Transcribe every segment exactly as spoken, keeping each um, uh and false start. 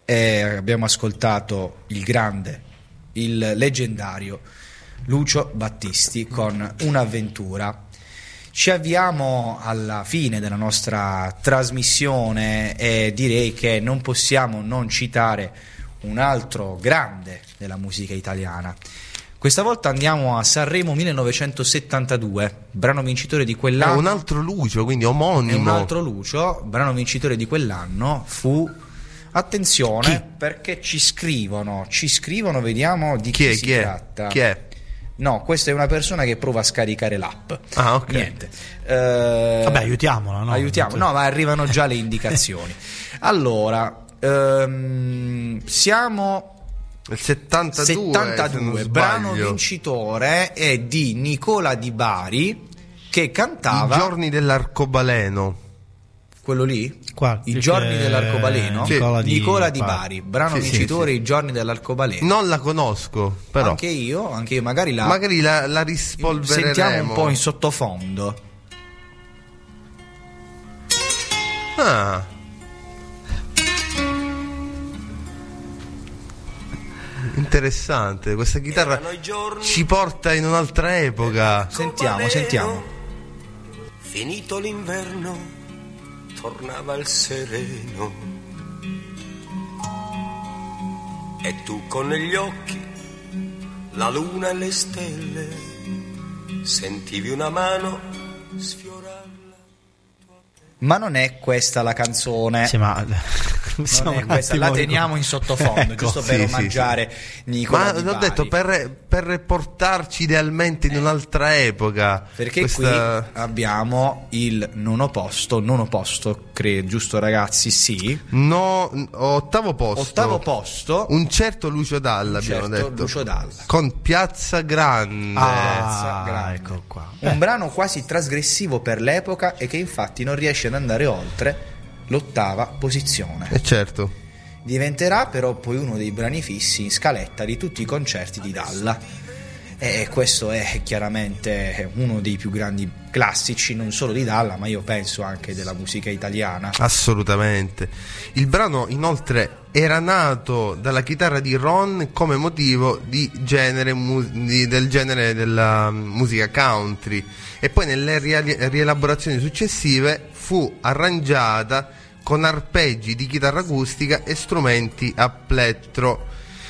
e abbiamo ascoltato il grande, il leggendario Lucio Battisti con Un'avventura. Ci avviamo alla fine della nostra trasmissione e direi che non possiamo non citare un altro grande della musica italiana. Questa volta andiamo a Sanremo millenovecentosettantadue, brano vincitore di quell'anno. È un altro Lucio, quindi omonimo. È un altro Lucio, brano vincitore di quell'anno fu... Attenzione, chi? Perché ci scrivono, ci scrivono, vediamo di chi, chi è, si chi è? tratta. Chi è? No, questa è una persona che prova a scaricare l'app. Ah, ok. Niente. Eh, Vabbè, aiutiamola, no? Aiutiamo, no, ma arrivano già le indicazioni. Allora, ehm, siamo... Il settantadue, settantadue, brano vincitore è di Nicola Di Bari, che cantava I giorni dell'arcobaleno. Quello lì? Qua, I giorni dell'arcobaleno? Sì. Nicola, di, Nicola Di Bari, brano sì, vincitore sì, sì. I giorni dell'arcobaleno. Non la conosco, però. Anche io, anche io, magari la Magari la, la rispolvereremo. sentiamo un po' in sottofondo. Ah. Interessante, questa chitarra ci porta in un'altra epoca. Sentiamo, sentiamo. Finito l'inverno, tornava il sereno. E tu con negli occhi la luna e le stelle, sentivi una mano sfiorare. Ma non è questa la canzone. Sì, ma non è questa, la teniamo in sottofondo, ecco, giusto per sì, omaggiare sì, sì. Nicola Ma Di l'ho Bari. detto per, per portarci idealmente in un'altra epoca. Perché questa... qui abbiamo il nono posto, nono posto, credo, giusto ragazzi? Sì. No, ottavo posto. Ottavo posto. Un certo Lucio Dalla, abbiamo certo detto. Lucio Dalla. Con Piazza Grande. Ah, Grande. ecco qua. Un brano quasi trasgressivo per l'epoca e che infatti non riesce ad andare oltre l'ottava posizione. E certo. Diventerà però poi uno dei brani fissi in scaletta di tutti i concerti di Dalla. E questo è chiaramente uno dei più grandi classici, non solo di Dalla, ma io penso anche della musica italiana. Assolutamente. Il brano inoltre era nato dalla chitarra di Ron come motivo di genere mu- di, del genere della musica country, e poi nelle ria- rielaborazioni successive fu arrangiata con arpeggi di chitarra acustica e strumenti a plettro.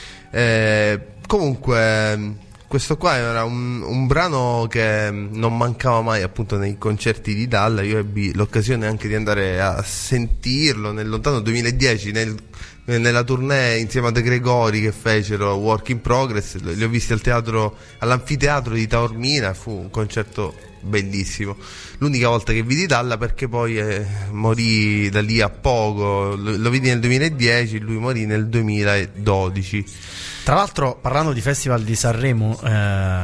Eh, comunque questo qua era un, un brano che non mancava mai appunto nei concerti di Dalla. Io ebbi l'occasione anche di andare a sentirlo nel lontano duemiladieci nel, nella tournée insieme a De Gregori che fecero Work in Progress. Li ho visti al teatro, all'anfiteatro di Taormina. Fu un concerto bellissimo, l'unica volta che vidi Dalla, perché poi eh, morì da lì a poco. Lo, lo vidi nel duemiladieci, lui morì nel duemiladodici. Tra l'altro, parlando di Festival di Sanremo, eh,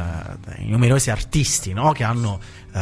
i numerosi artisti, no, che hanno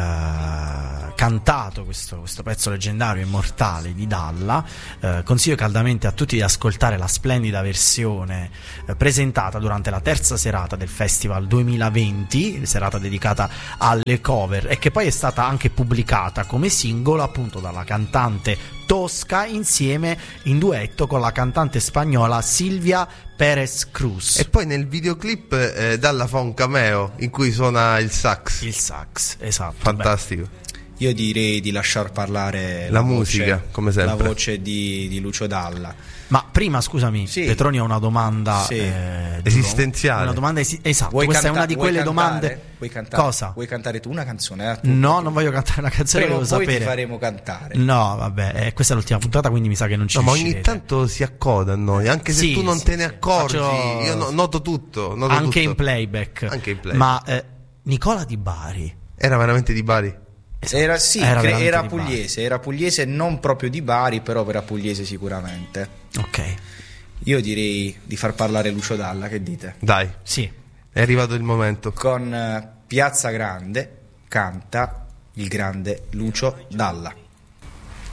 eh, cantato questo, questo pezzo leggendario, immortale di Dalla, eh, consiglio caldamente a tutti di ascoltare la splendida versione eh, presentata durante la terza serata del Festival duemilaventi, serata dedicata alle cover, e che poi è stata anche pubblicata come singolo appunto dalla cantante Tosca insieme in duetto con la cantante spagnola Silvia Pérez Cruz. E poi nel videoclip eh, Dalla fa un cameo in cui suona il sax. Il sax, esatto. Fantastico. Beh, io direi di lasciar parlare la, la musica, voce, come sempre. la voce di, di Lucio Dalla. Ma prima, scusami, sì. Petroni ha una domanda sì. eh, esistenziale. Una domanda esi- esatto, Vuoi questa canta- è una di quelle vuoi cantare? domande. Vuoi cantare? Cosa? Vuoi cantare tu una canzone? Eh? Tu, No, tu. non voglio cantare una canzone, Prima o volevo poi sapere. ti faremo cantare. No, vabbè, eh, questa è l'ultima puntata, quindi mi sa che non ci No, ma riuscirete. ogni tanto si accoda a noi, anche se Sì, tu non sì, te ne sì. accorgi. Faccio- Io no- noto tutto. Noto anche tutto. in playback. Anche in playback. Ma eh, Nicola Di Bari Era veramente di Bari. Era, sì, Era cre- veramente era di Bari. pugliese, era pugliese, non proprio di Bari, però era pugliese sicuramente. Ok, Io direi di far parlare Lucio Dalla, che dite? Dai, sì. è arrivato il momento. Con eh, Piazza Grande canta il grande Lucio Dalla.